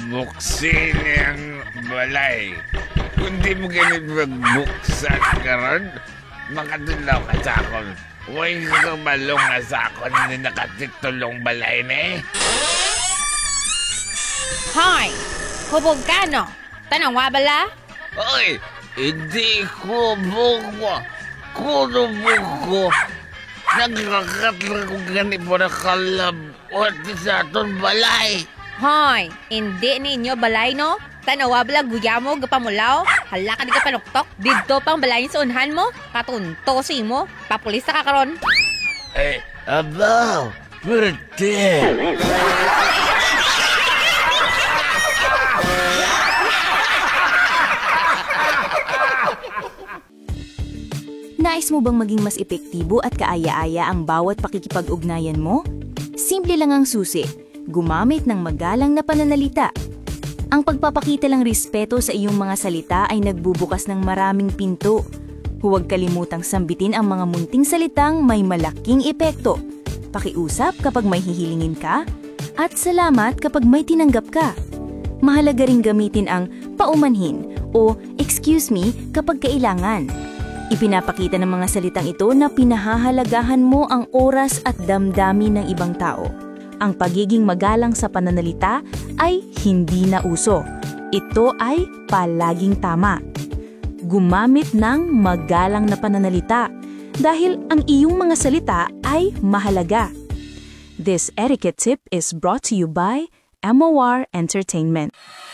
buksin ang balay. Kung di mo ganit magbuksan ka ron, makatulaw ka sa akon. Huwag ka malong nga sa akon na nakatitulong balay na eh. Hoy! Hubog ka, no? Tanawa bala? Oy! Hindi ko buko. Kuno buko. Nagkakatra ko ganit po na kalabot sa aton balay. Hoy! Hindi ninyo balay, no? Tanawa bala guya mo, gapamulaw? Hala ka di ka panuktok? Dito pang balayin sa unhan mo? Patuntosi mo? Papulista ka karon? Eh, abaw! Pwede! Nais mo bang maging mas epektibo at kaaya-aya ang bawat pakikipag-ugnayan mo? Simple lang ang susi. Gumamit ng magalang na pananalita. Ang pagpapakita ng respeto sa iyong mga salita ay nagbubukas ng maraming pinto. Huwag kalimutang sambitin ang mga munting salitang may malaking epekto. Pakiusap kapag may hihilingin ka, at salamat kapag may tinanggap ka. Mahalaga ring gamitin ang paumanhin o excuse me kapag kailangan. Ipinapakita ng mga salitang ito na pinahahalagahan mo ang oras at damdamin ng ibang tao. Ang pagiging magalang sa pananalita ay hindi na uso. Ito ay palaging tama. Gumamit ng magalang na pananalita dahil ang iyong mga salita ay mahalaga. This etiquette tip is brought to you by MOR Entertainment.